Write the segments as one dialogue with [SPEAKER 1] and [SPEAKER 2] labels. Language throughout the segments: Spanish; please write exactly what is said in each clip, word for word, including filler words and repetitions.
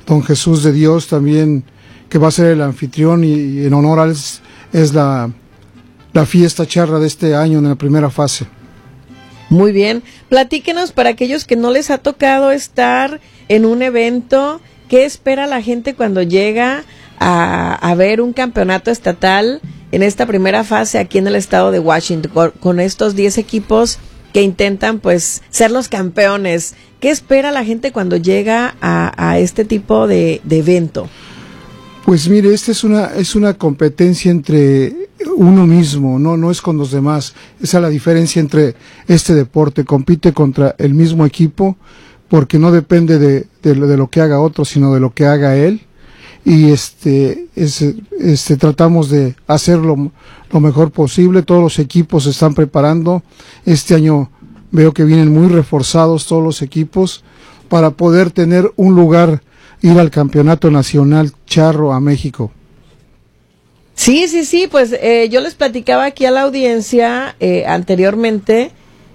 [SPEAKER 1] Don Jesús de Dios también, que va a ser el anfitrión, y, y en honor a él es, es la, la fiesta charra de este año en la primera fase.
[SPEAKER 2] Muy bien, platíquenos para aquellos que no les ha tocado estar en un evento, ¿qué espera la gente cuando llega a, a ver un campeonato estatal en esta primera fase aquí en el estado de Washington, con, con estos diez equipos que intentan pues ser los campeones? ¿Qué espera la gente cuando llega a, a este tipo de, de evento?
[SPEAKER 1] Pues mire, esta es una es una competencia entre uno mismo, no no es con los demás. Esa es la diferencia entre este deporte. Compite contra el mismo equipo porque no depende de, de, de lo que haga otro, sino de lo que haga él. Y este, es, este tratamos de hacerlo lo mejor posible. Todos los equipos se están preparando. Este año veo que vienen muy reforzados todos los equipos para poder tener un lugar, ir al campeonato nacional charro a México.
[SPEAKER 2] Sí, sí, sí, pues eh, yo les platicaba aquí a la audiencia eh, anteriormente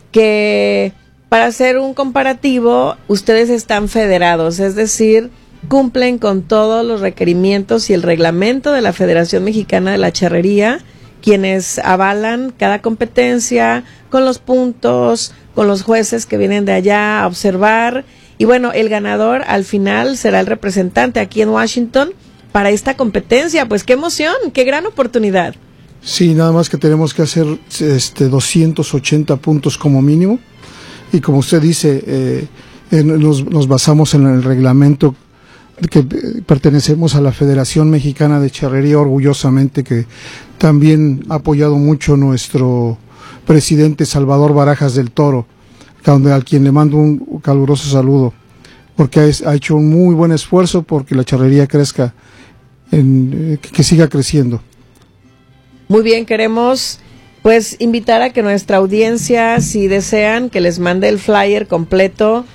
[SPEAKER 2] que para hacer un comparativo ustedes están federados, es decir, cumplen con todos los requerimientos y el reglamento de la Federación Mexicana de la Charrería, quienes avalan cada competencia con los puntos, con los jueces que vienen de allá a observar. Y bueno, el ganador al final será el representante aquí en Washington para esta competencia. Pues qué emoción, qué gran oportunidad.
[SPEAKER 1] Sí, nada más que tenemos que hacer este doscientos ochenta puntos como mínimo. Y como usted dice, eh, en, nos, nos basamos en el reglamento que pertenecemos a la Federación Mexicana de Charrería, orgullosamente, que también ha apoyado mucho nuestro presidente Salvador Barajas del Toro, a quien le mando un caluroso saludo, porque ha, ha hecho un muy buen esfuerzo porque la charrería crezca, en, que, que siga creciendo.
[SPEAKER 2] Muy bien, queremos pues invitar a que nuestra audiencia, si desean, que les mande el flyer completo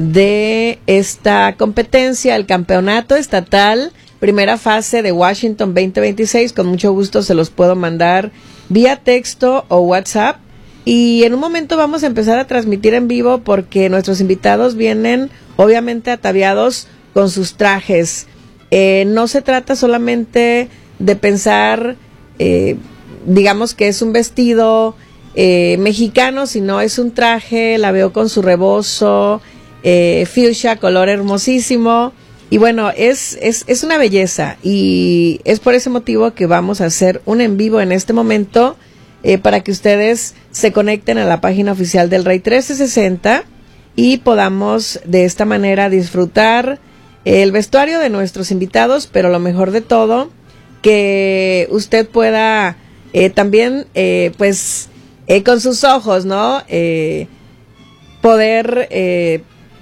[SPEAKER 2] de esta competencia, el campeonato estatal, primera fase de Washington veinte veintiséis, con mucho gusto se los puedo mandar vía texto o WhatsApp. Y en un momento vamos a empezar a transmitir en vivo porque nuestros invitados vienen obviamente ataviados con sus trajes. Eh, no se trata solamente de pensar, eh, digamos que es un vestido eh, mexicano, sino es un traje, la veo con su rebozo, eh, fuchsia, color hermosísimo. Y bueno, es, es, es una belleza y es por ese motivo que vamos a hacer un en vivo en este momento. Eh, para que ustedes se conecten a la página oficial del Rey trece sesenta y podamos de esta manera disfrutar el vestuario de nuestros invitados, pero lo mejor de todo, que usted pueda eh, también, eh, pues, eh, con sus ojos, ¿no? Eh, poder eh,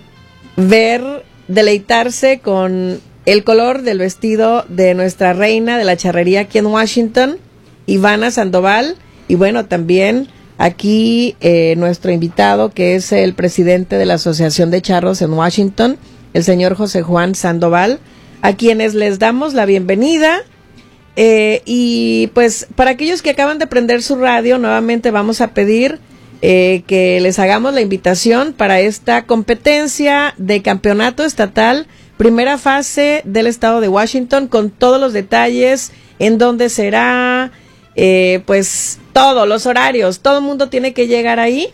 [SPEAKER 2] ver, deleitarse con el color del vestido de nuestra reina de la charrería aquí en Washington, Ivana Sandoval. Y bueno, también aquí eh, nuestro invitado, que es el presidente de la Asociación de Charros en Washington, el señor José Juan Sandoval, a quienes les damos la bienvenida. Eh, y pues para aquellos que acaban de prender su radio, nuevamente vamos a pedir eh, que les hagamos la invitación para esta competencia de campeonato estatal, primera fase del estado de Washington, con todos los detalles, en dónde será, eh, pues todo, los horarios, todo el mundo tiene que llegar ahí.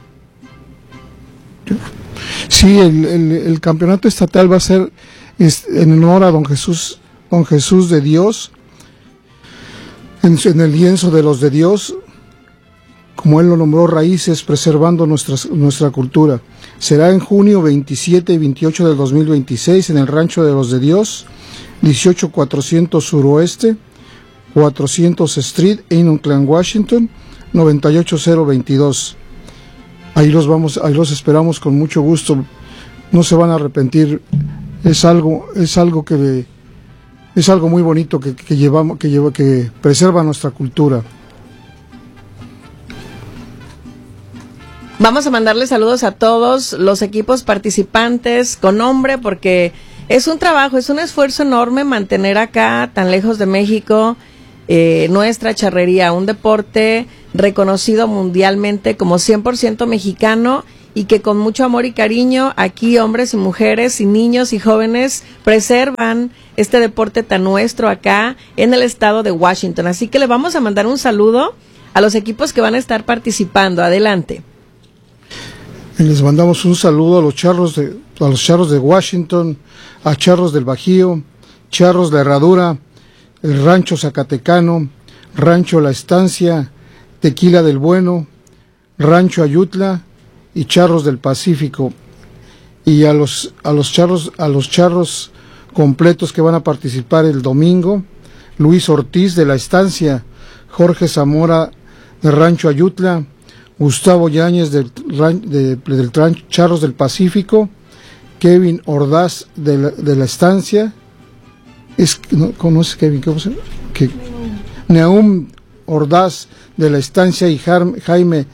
[SPEAKER 1] Sí, el, el, el campeonato estatal va a ser es, en honor a don Jesús, don Jesús de Dios, en, en el lienzo de los de Dios, como él lo nombró, raíces, preservando nuestras, nuestra cultura. Será en junio veintisiete y veintiocho del dos mil veintiséis en el Rancho de los de Dios, dieciocho cuatrocientos suroeste, cuatrocientos Street, en Oakland, Washington, noventa y ocho cero veintidós. Ahí los vamos, ahí los esperamos con mucho gusto. No se van a arrepentir. Es algo, es algo que es algo muy bonito que, que llevamos, que lleva, que preserva nuestra cultura.
[SPEAKER 2] Vamos a mandarle saludos a todos los equipos participantes con nombre, porque es un trabajo, es un esfuerzo enorme mantener acá, tan lejos de México, eh, nuestra charrería, un deporte reconocido mundialmente como cien por ciento mexicano y que con mucho amor y cariño aquí hombres y mujeres y niños y jóvenes preservan este deporte tan nuestro acá en el estado de Washington. Así que le vamos a mandar un saludo a los equipos que van a estar participando. Adelante.
[SPEAKER 1] Y les mandamos un saludo a los charros de a los charros de Washington, a Charros del Bajío, Charros La Herradura, el Rancho Zacatecano, Rancho La Estancia, Tequila del Bueno, Rancho Ayutla y Charros del Pacífico, y a los a los charros a los charros completos que van a participar el domingo: Luis Ortiz de La Estancia, Jorge Zamora de Rancho Ayutla, Gustavo Yáñez del, de, del Charros del Pacífico, Kevin Ordaz de la, de la Estancia, es, ¿no conoces Kevin? ¿Cómo se llama? Que, Neum Ordaz de La Estancia y Jaime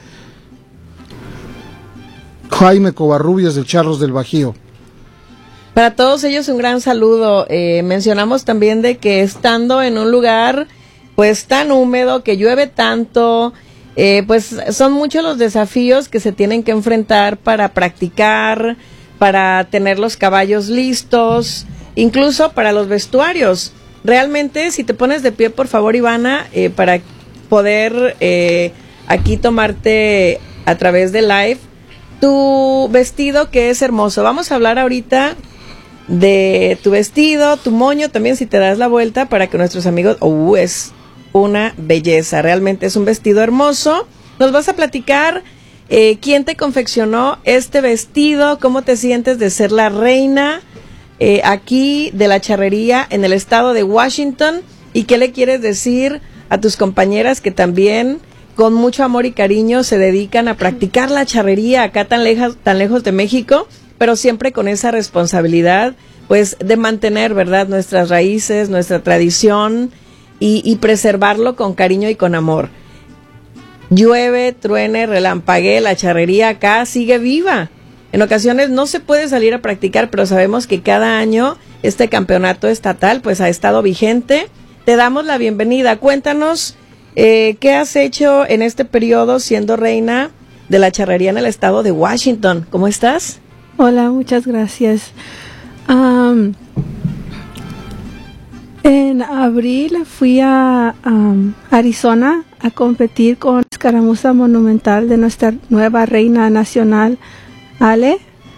[SPEAKER 1] Jaime Covarrubias del Charros del Bajío.
[SPEAKER 2] Para todos ellos un gran saludo. Eh, mencionamos también de que estando en un lugar pues tan húmedo, que llueve tanto, eh, pues son muchos los desafíos que se tienen que enfrentar para practicar, para tener los caballos listos, incluso para los vestuarios. Realmente, si te pones de pie, por favor, Ivana, eh, para poder eh, aquí tomarte a través de live tu vestido, que es hermoso. Vamos a hablar ahorita de tu vestido, tu moño, también si te das la vuelta para que nuestros amigos... ¡Uh! Es una belleza, realmente es un vestido hermoso. Nos vas a platicar eh, quién te confeccionó este vestido, cómo te sientes de ser la reina eh, aquí de la charrería en el estado de Washington, y qué le quieres decir a tus compañeras que también con mucho amor y cariño se dedican a practicar la charrería acá tan lejos, tan lejos de México, pero siempre con esa responsabilidad, pues, de mantener, ¿verdad?, nuestras raíces, nuestra tradición y, y preservarlo con cariño y con amor. Llueve, truene, relampaguee, la charrería acá sigue viva. En ocasiones no se puede salir a practicar, pero sabemos que cada año este campeonato estatal, pues, ha estado vigente. Te damos la bienvenida. Cuéntanos eh, qué has hecho en este periodo siendo reina de la charrería en el estado de Washington. ¿Cómo estás?
[SPEAKER 3] Hola, muchas gracias. Um, en abril fui a um, Arizona a competir con la escaramuza monumental de nuestra nueva reina nacional, Ale.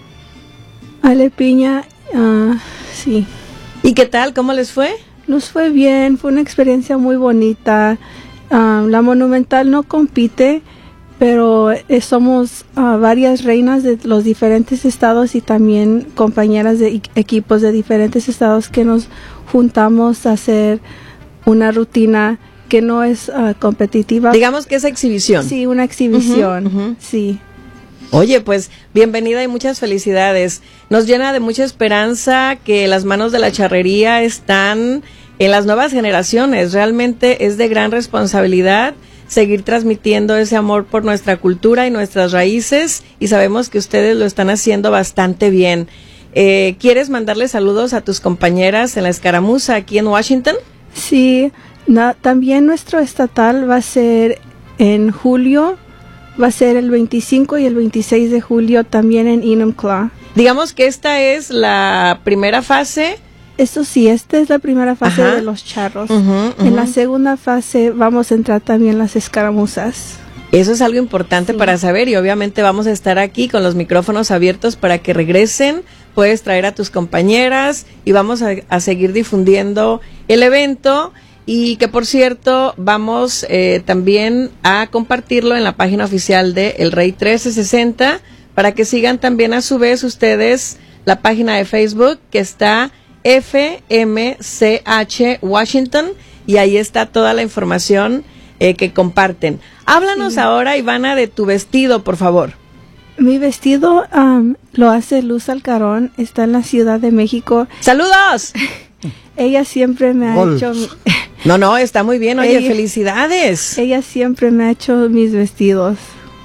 [SPEAKER 3] Ale Piña, uh, sí.
[SPEAKER 2] ¿Y qué tal? ¿Cómo les fue?
[SPEAKER 3] Nos fue bien, fue una experiencia muy bonita. Um, la monumental no compite, pero eh, somos uh, varias reinas de los diferentes estados y también compañeras de equipos de diferentes estados que nos juntamos a hacer una rutina que no es uh, competitiva.
[SPEAKER 2] Digamos que es exhibición.
[SPEAKER 3] Sí, una exhibición, uh-huh, uh-huh. Sí.
[SPEAKER 2] Oye, pues bienvenida y muchas felicidades. Nos llena de mucha esperanza que las manos de la charrería están en las nuevas generaciones. Realmente es de gran responsabilidad seguir transmitiendo ese amor por nuestra cultura y nuestras raíces, y sabemos que ustedes lo están haciendo bastante bien. Eh, ¿Quieres mandarle saludos a tus compañeras en la escaramuza aquí en Washington?
[SPEAKER 3] Sí, na, también nuestro estatal va a ser en julio, va a ser el veinticinco y el veintiséis de julio también en Enumclaw.
[SPEAKER 2] Digamos que esta es la primera fase.
[SPEAKER 3] Eso sí, esta es la primera fase, ajá, de los charros. Uh-huh, uh-huh. En la segunda fase vamos a entrar también las escaramuzas.
[SPEAKER 2] Eso es algo importante, sí, para saber, y obviamente vamos a estar aquí con los micrófonos abiertos para que regresen. Puedes traer a tus compañeras y vamos a, a seguir difundiendo el evento, y que por cierto vamos eh, también a compartirlo en la página oficial de El Rey trece sesenta para que sigan también a su vez ustedes la página de Facebook que está F M C H Washington, y ahí está toda la información eh, que comparten. Háblanos, sí, ahora, Ivana, de tu vestido, por favor.
[SPEAKER 3] Mi vestido um, lo hace Luz Alcarón, está en la Ciudad de México.
[SPEAKER 2] ¡Saludos!
[SPEAKER 3] Ella siempre me ha
[SPEAKER 1] Gol.
[SPEAKER 3] hecho...
[SPEAKER 2] No, no, está muy bien, oye,
[SPEAKER 3] ella,
[SPEAKER 2] felicidades.
[SPEAKER 3] Ella siempre me ha hecho mis vestidos.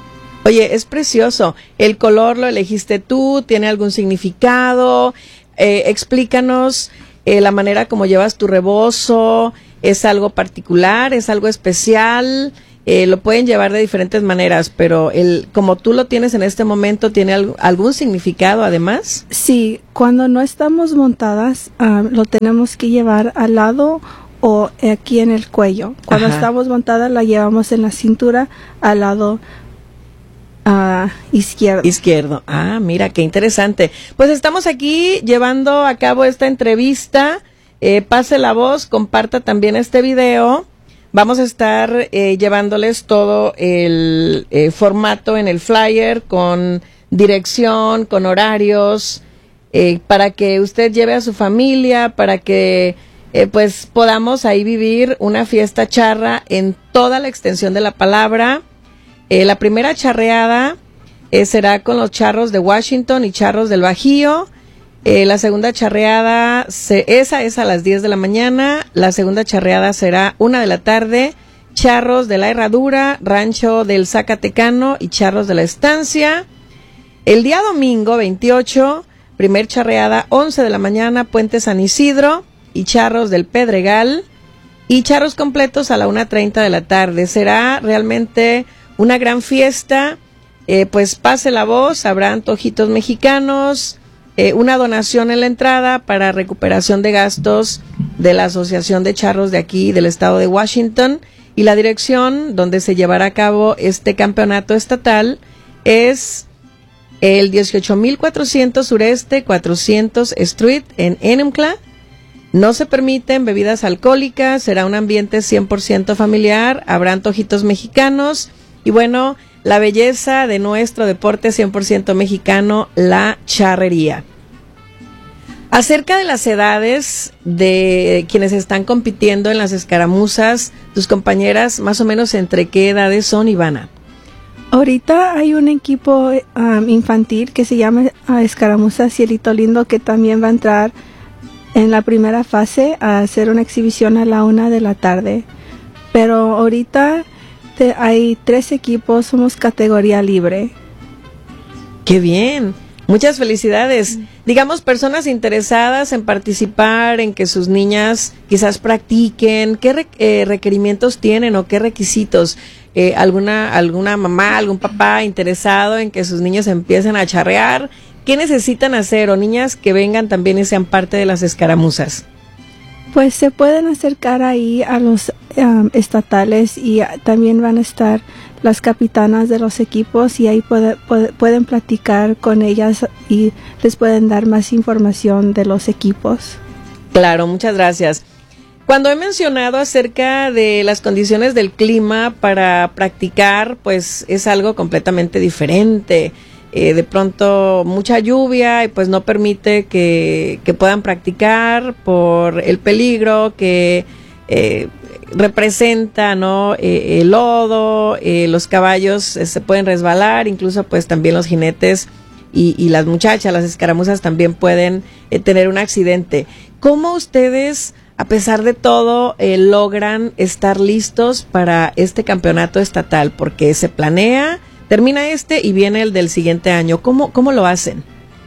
[SPEAKER 2] Oye, es precioso. ¿El color lo elegiste tú? ¿Tiene algún significado? Eh, explícanos eh, la manera como llevas tu rebozo. ¿Es algo particular? ¿Es algo especial? eh, lo pueden llevar de diferentes maneras, pero el como tú lo tienes en este momento, ¿tiene alg- algún significado además?
[SPEAKER 3] Sí, cuando no estamos montadas, ah, lo tenemos que llevar al lado o aquí en el cuello. Cuando
[SPEAKER 2] Ajá.
[SPEAKER 3] estamos montadas, la llevamos en la cintura al lado ah, izquierdo.
[SPEAKER 2] Izquierdo. Ah, mira, qué interesante. Pues estamos aquí llevando a cabo esta entrevista. Eh, pase la voz, comparta también este video. Vamos a estar eh, llevándoles todo el eh, formato en el flyer con dirección, con horarios, eh, para que usted lleve a su familia, para que eh, pues podamos ahí vivir una fiesta charra en toda la extensión de la palabra. Eh, la primera charreada eh, será con los charros de Washington y charros del Bajío. Eh, la segunda charreada, se, esa es a las diez de la mañana. La segunda charreada será una de la tarde. Charros de la Herradura, Rancho del Zacatecano y charros de la Estancia. El día domingo veintiocho, primer charreada, once de la mañana, Puente San Isidro y charros del Pedregal. Y charros completos a la una treinta de la tarde. Será realmente una gran fiesta, eh, pues pase la voz, habrá antojitos mexicanos, eh, una donación en la entrada para recuperación de gastos de la Asociación de Charros de aquí del estado de Washington, y la dirección donde se llevará a cabo este campeonato estatal es el dieciocho mil cuatrocientos Sureste cuatrocientos Street en Enumclaw. No se permiten bebidas alcohólicas, será un ambiente cien por ciento familiar, habrá antojitos mexicanos. Y bueno, la belleza de nuestro deporte cien por ciento mexicano, la charrería. Acerca de las edades de quienes están compitiendo en las escaramuzas, tus compañeras, más o menos entre qué edades son, Ivana.
[SPEAKER 3] Ahorita hay un equipo um, infantil que se llama uh, Escaramuza Cielito Lindo, que también va a entrar en la primera fase a hacer una exhibición a la una de la tarde. Pero ahorita te, hay tres equipos, somos categoría libre.
[SPEAKER 2] ¡Qué bien! Muchas felicidades. Digamos, personas interesadas en participar, en que sus niñas quizás practiquen, ¿qué re- eh, requerimientos tienen o qué requisitos? Eh, alguna, alguna mamá, algún papá interesado en que sus niños empiecen a charrear, ¿qué necesitan hacer? O niñas que vengan también y sean parte de las escaramuzas.
[SPEAKER 3] Pues se pueden acercar ahí a los um, estatales y uh, también van a estar las capitanas de los equipos y ahí puede, puede, pueden platicar con ellas y les pueden dar más información de los equipos.
[SPEAKER 2] Claro, muchas gracias. Cuando he mencionado acerca de las condiciones del clima para practicar, pues es algo completamente diferente. Eh, de pronto mucha lluvia y pues no permite que, que puedan practicar por el peligro que eh, representa, ¿no? Eh, el lodo, eh, los caballos eh, se pueden resbalar, incluso pues también los jinetes y, y las muchachas, las escaramuzas también pueden eh, tener un accidente. ¿Cómo ustedes, a pesar de todo, eh, logran estar listos para este campeonato estatal? Porque se planea, termina este y viene el del siguiente año. ¿Cómo, cómo lo hacen?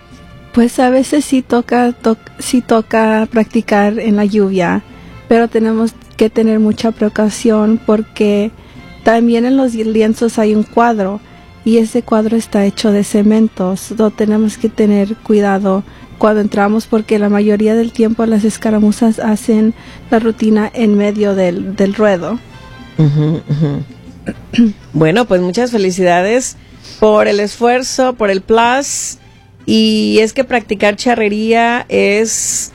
[SPEAKER 3] Pues a veces sí toca, to- sí toca practicar en la lluvia, pero tenemos que tener mucha precaución porque también en los lienzos hay un cuadro y ese cuadro está hecho de cementos. So, tenemos que tener cuidado cuando entramos porque la mayoría del tiempo las escaramuzas hacen la rutina en medio del, del ruedo.
[SPEAKER 2] Uh-huh, uh-huh. Bueno, pues muchas felicidades por el esfuerzo, por el plus. Y es que practicar charrería es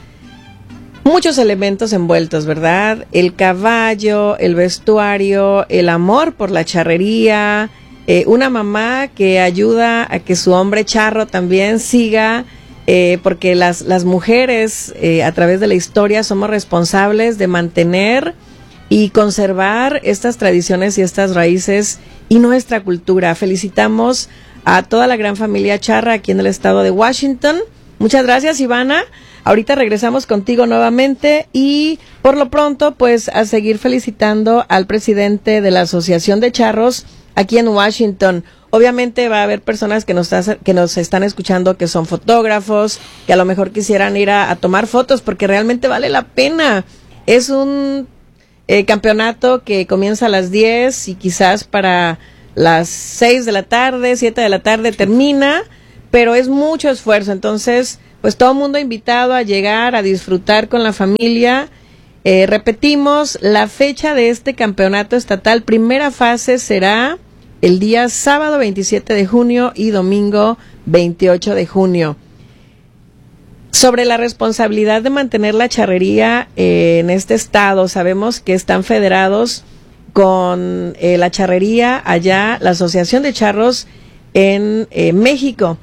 [SPEAKER 2] muchos elementos envueltos, ¿verdad? El caballo, el vestuario, el amor por la charrería, eh, una mamá que ayuda a que su hombre charro también siga, eh, porque las, las mujeres eh, a través de la historia somos responsables de mantener y conservar estas tradiciones y estas raíces y nuestra cultura. Felicitamos a toda la gran familia charra aquí en el estado de Washington. Muchas gracias, Ivana. Ahorita regresamos contigo nuevamente y por lo pronto pues a seguir felicitando al presidente de la Asociación de Charros aquí en Washington. Obviamente va a haber personas que nos, que nos están escuchando que son fotógrafos, que a lo mejor quisieran ir a, a tomar fotos porque realmente vale la pena. Es un eh, campeonato que comienza a las diez y quizás para las seis de la tarde, siete de la tarde termina, pero es mucho esfuerzo. Entonces, pues todo el mundo invitado a llegar, a disfrutar con la familia. Eh, repetimos, la fecha de este campeonato estatal, primera fase, será el día sábado veintisiete de junio y domingo veintiocho de junio. Sobre la responsabilidad de mantener la charrería eh, en este estado, sabemos que están federados con eh, la charrería allá, la Asociación de Charros en eh, México.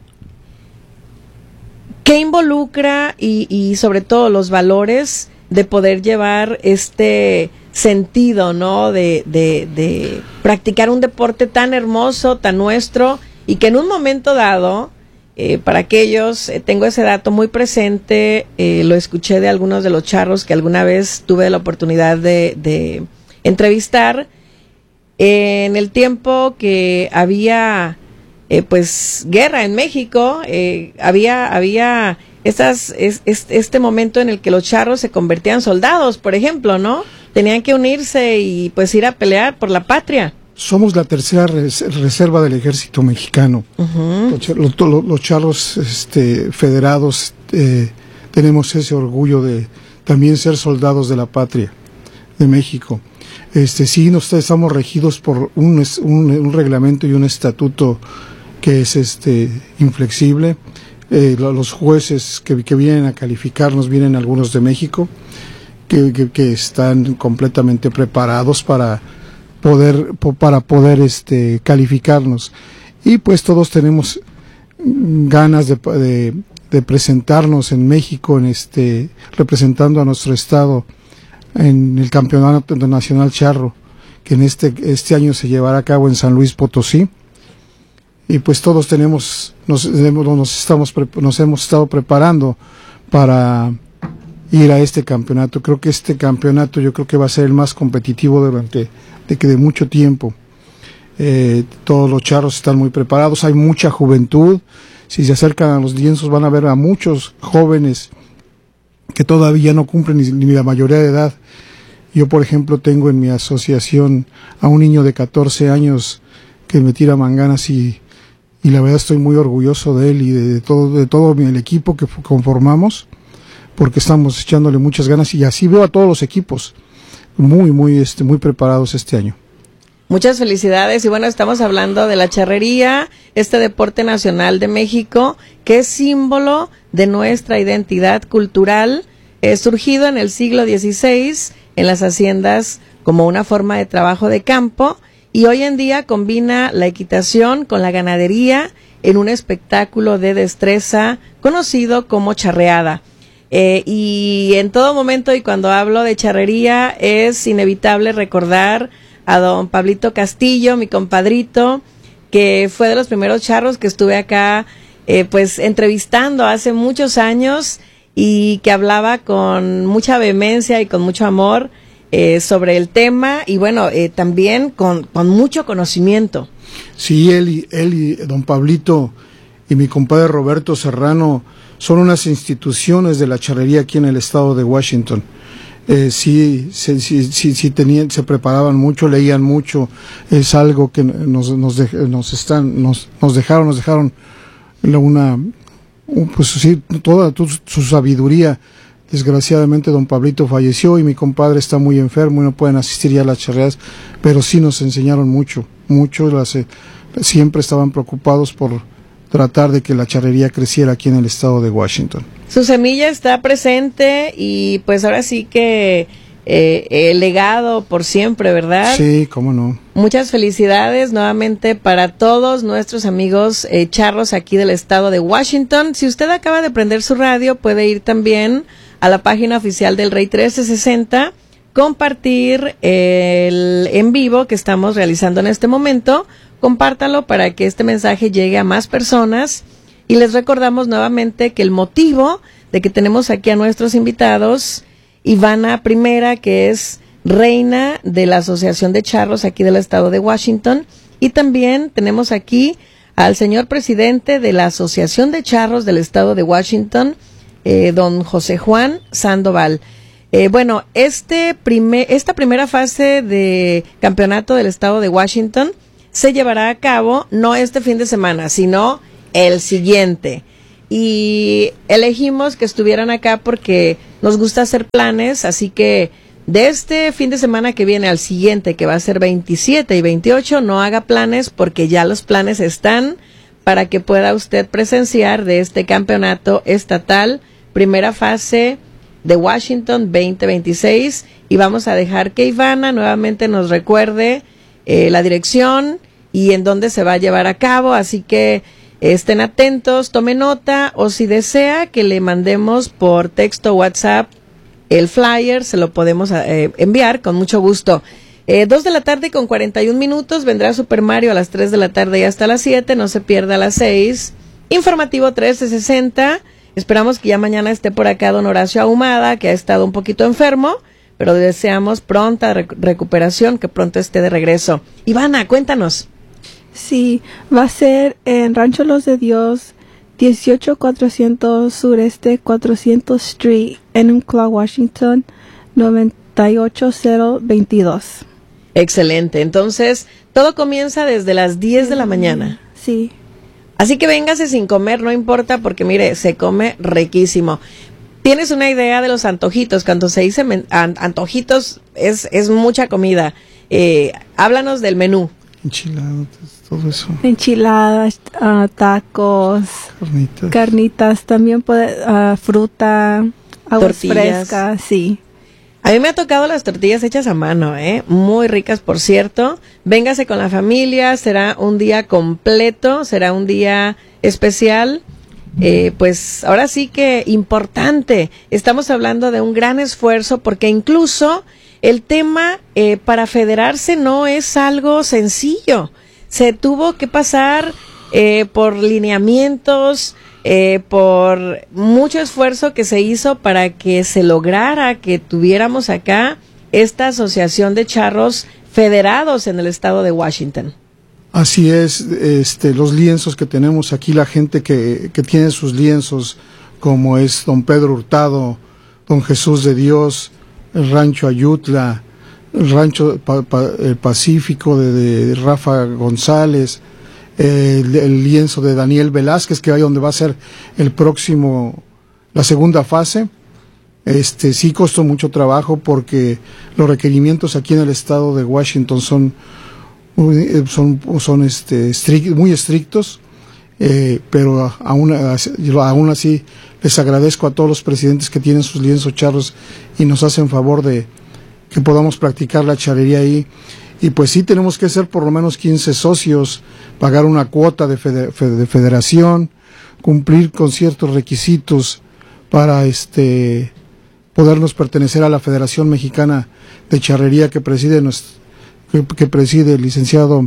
[SPEAKER 2] ¿Qué involucra y, y sobre todo los valores de poder llevar este sentido, ¿no? De, de, de practicar un deporte tan hermoso, tan nuestro, y que en un momento dado, eh, para aquellos, eh, tengo ese dato muy presente, eh, lo escuché de algunos de los charros que alguna vez tuve la oportunidad de, de entrevistar, eh, en el tiempo que había, eh, pues, guerra en México, eh, había, había Estas, es, es, este momento en el que los charros se convertían en soldados, por ejemplo, ¿no? Tenían que unirse y pues ir a pelear por la patria.
[SPEAKER 1] Somos la tercera res, reserva del ejército mexicano. Uh-huh. Los, los, los charros este, federados eh, tenemos ese orgullo de también ser soldados de la patria de México. Este, sí, nosotros estamos regidos por un, un, un reglamento y un estatuto que es este inflexible. Eh, los jueces que, que vienen a calificarnos, vienen algunos de México, que, que, que están completamente preparados para poder, para poder este, calificarnos. Y pues todos tenemos ganas de, de, de presentarnos en México, en este, representando a nuestro estado en el Campeonato Nacional Charro, que en este, este año se llevará a cabo en San Luis Potosí. Y pues todos tenemos, nos, nos, estamos, nos hemos estado preparando para ir a este campeonato. Creo que este campeonato yo creo que va a ser el más competitivo durante de, que de mucho tiempo. Eh, todos los charros están muy preparados, hay mucha juventud. Si se acercan a los lienzos van a ver a muchos jóvenes que todavía no cumplen ni, ni la mayoría de edad. Yo, por ejemplo, tengo en mi asociación a un niño de catorce años que me tira manganas y y la verdad estoy muy orgulloso de él y de, de todo de todo el equipo que conformamos, porque estamos echándole muchas ganas y así veo a todos los equipos muy muy este muy preparados este año.
[SPEAKER 2] Muchas felicidades y bueno, estamos hablando de la charrería, este deporte nacional de México que es símbolo de nuestra identidad cultural, eh, surgido en el siglo dieciséis en las haciendas como una forma de trabajo de campo. Y hoy en día combina la equitación con la ganadería en un espectáculo de destreza conocido como charreada. Eh, y en todo momento y cuando hablo de charrería es inevitable recordar a don Pablito Castillo, mi compadrito, que fue de los primeros charros que estuve acá eh, pues entrevistando hace muchos años y que hablaba con mucha vehemencia y con mucho amor Eh, sobre el tema y bueno, eh, también con, con mucho conocimiento.
[SPEAKER 1] Sí, él y, él y don Pablito y mi compadre Roberto Serrano son unas instituciones de la charrería aquí en el estado de Washington. Eh, sí, sí, sí, sí, sí tenían, se preparaban mucho, leían mucho, es algo que nos, nos, de, nos están, nos, nos dejaron, nos dejaron una, pues sí, toda su sabiduría. Desgraciadamente don Pablito falleció y mi compadre está muy enfermo y no pueden asistir ya a las charreadas, pero sí nos enseñaron mucho, mucho, las, eh, siempre estaban preocupados por tratar de que la charrería creciera aquí en el estado de Washington.
[SPEAKER 2] Su semilla está presente y pues ahora sí que eh, el legado por siempre, ¿verdad?
[SPEAKER 1] Sí, cómo no.
[SPEAKER 2] Muchas felicidades nuevamente para todos nuestros amigos eh, charros aquí del estado de Washington. Si usted acaba de prender su radio, puede ir también a la página oficial del Rey trece sesenta, compartir el en vivo que estamos realizando en este momento, compártalo para que este mensaje llegue a más personas y les recordamos nuevamente que el motivo de que tenemos aquí a nuestros invitados, Ivana Primera, que es reina de la Asociación de Charros aquí del estado de Washington, y también tenemos aquí al señor presidente de la Asociación de Charros del estado de Washington, Eh, don José Juan Sandoval. Eh, bueno, este primer, esta primera fase de campeonato del estado de Washington se llevará a cabo no este fin de semana, sino el siguiente. Y elegimos que estuvieran acá porque nos gusta hacer planes, así que de este fin de semana que viene al siguiente, que va a ser veintisiete y veintiocho, no haga planes porque ya los planes están para que pueda usted presenciar de este campeonato estatal, primera fase de Washington veinte veintiséis, y vamos a dejar que Ivana nuevamente nos recuerde eh, la dirección y en dónde se va a llevar a cabo, así que estén atentos, tome nota, o si desea que le mandemos por texto o WhatsApp el flyer, se lo podemos eh, enviar con mucho gusto. Eh, dos de la tarde con cuarenta y un minutos, vendrá Super Mario a las tres de la tarde y hasta las siete, no se pierda a las seis. Informativo trece sesenta. Esperamos que ya mañana esté por acá don Horacio Ahumada, que ha estado un poquito enfermo, pero deseamos pronta rec- recuperación, que pronto esté de regreso. Ivana, cuéntanos.
[SPEAKER 3] Sí, va a ser en Rancho Los de Dios, dieciocho cuatrocientos Sureste cuatrocientos Street, en Umpqua, Washington, noventa y ocho cero veintidós.
[SPEAKER 2] Excelente, entonces todo comienza desde las diez de la mañana.
[SPEAKER 3] Sí.
[SPEAKER 2] Así que véngase sin comer, no importa, porque mire, se come riquísimo. ¿Tienes una idea de los antojitos? Cuando se dice men- an- antojitos, es, es mucha comida. Eh, háblanos del menú.
[SPEAKER 1] Enchiladas, todo eso.
[SPEAKER 3] Enchiladas, uh, tacos,
[SPEAKER 1] Carnitas.
[SPEAKER 3] carnitas, también puede, uh, fruta, aguas
[SPEAKER 2] Tortillas.
[SPEAKER 3] frescas, sí.
[SPEAKER 2] A mí me ha tocado las tortillas hechas a mano, ¿eh? Muy ricas, por cierto. Véngase con la familia, será un día completo, será un día especial. Eh, pues ahora sí que importante. Estamos hablando de un gran esfuerzo porque incluso el tema eh, para federarse no es algo sencillo. Se tuvo que pasar eh, por lineamientos, eh, por mucho esfuerzo que se hizo para que se lograra que tuviéramos acá esta asociación de charros federados en el estado de Washington.
[SPEAKER 1] Así es, este, los lienzos que tenemos aquí, la gente que, que tiene sus lienzos, como es don Pedro Hurtado, don Jesús de Dios, el rancho Ayutla, el rancho pa, pa, el Pacífico de, de Rafa González, eh, el, el lienzo de Daniel Velázquez, que ahí donde va a ser el próximo, la segunda fase. Este sí costó mucho trabajo porque los requerimientos aquí en el estado de Washington son son, son este, estric, muy estrictos, eh, pero aún, aún así les agradezco a todos los presidentes que tienen sus lienzos charros y nos hacen favor de que podamos practicar la charrería ahí. Y pues sí tenemos que ser por lo menos quince socios, pagar una cuota de, feder, de federación, cumplir con ciertos requisitos para este podernos pertenecer a la Federación Mexicana de Charrería que preside nuestro Que, que preside el licenciado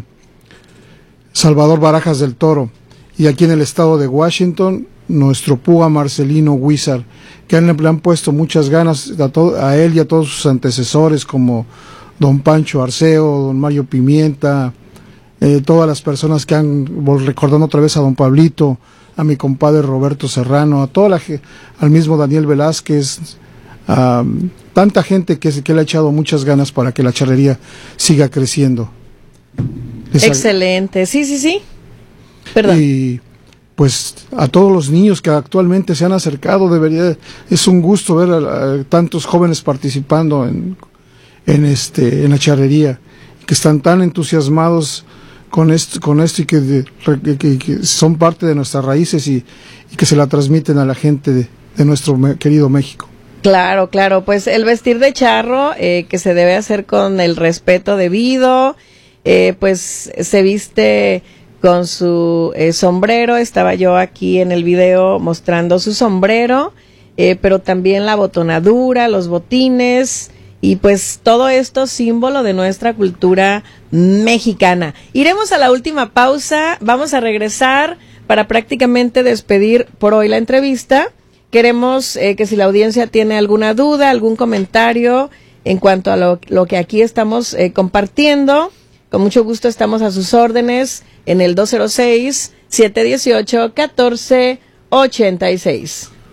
[SPEAKER 1] Salvador Barajas del Toro, y aquí en el estado de Washington nuestro Púa Marcelino Wizard, que han, le han puesto muchas ganas a, to, a él y a todos sus antecesores como don Pancho Arceo, don Mario Pimienta, eh, todas las personas que han, recordando otra vez a don Pablito, a mi compadre Roberto Serrano, a toda la, al mismo Daniel Velázquez, a tanta gente que, que le ha echado muchas ganas para que la charrería siga creciendo. Les
[SPEAKER 2] Excelente, sí, sí, sí. Perdón.
[SPEAKER 1] Y pues a todos los niños que actualmente se han acercado, debería, es un gusto ver a, a tantos jóvenes participando en, en este en la charrería, que están tan entusiasmados con esto, con esto y que, de, que, que son parte de nuestras raíces y, y que se la transmiten a la gente de, de nuestro me, querido México.
[SPEAKER 2] Claro, claro, pues el vestir de charro eh, que se debe hacer con el respeto debido, eh, pues se viste con su eh, sombrero. Estaba yo aquí en el video mostrando su sombrero, eh, pero también la botonadura, los botines y pues todo esto símbolo de nuestra cultura mexicana. Iremos a la última pausa, vamos a regresar para prácticamente despedir por hoy la entrevista. Queremos eh, que si la audiencia tiene alguna duda, algún comentario en cuanto a lo, lo que aquí estamos eh, compartiendo, con mucho gusto estamos a sus órdenes en el dos cero seis, siete uno ocho, uno cuatro ocho seis.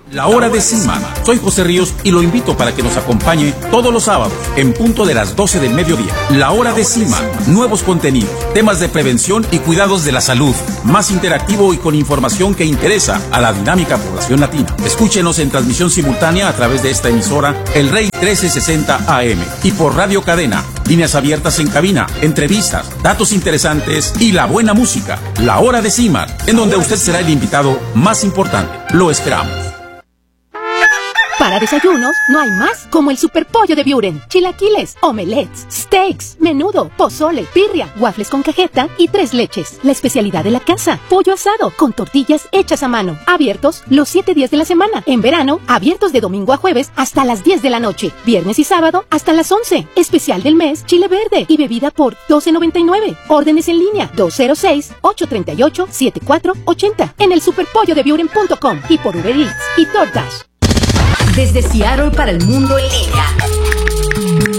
[SPEAKER 4] La Hora de Cima. Soy José Ríos y lo invito para que nos acompañe todos los sábados en punto de las doce del mediodía. La Hora de Cima. Nuevos contenidos, temas de prevención y cuidados de la salud, más interactivo y con información que interesa a la dinámica población latina. Escúchenos en transmisión simultánea a través de esta emisora, El Rey trece sesenta A M, y por Radio Cadena. Líneas abiertas en cabina, entrevistas, datos interesantes y la buena música. La Hora de Cima, en donde usted será el invitado más importante. Lo esperamos.
[SPEAKER 5] Para desayunos, no hay más como el superpollo de Biuren. Chilaquiles, omelets, steaks, menudo, pozole, birria, waffles con cajeta y tres leches. La especialidad de la casa, pollo asado con tortillas hechas a mano. Abiertos los siete días de la semana. En verano, abiertos de domingo a jueves hasta las diez de la noche. Viernes y sábado hasta las once. Especial del mes, chile verde y bebida por doce noventa y nueve. Órdenes en línea dos cero seis, ocho tres ocho, siete cuatro ocho cero en el superpollo de biuren punto com y por Uber Eats y DoorDash.
[SPEAKER 6] Desde Seattle para el mundo en línea.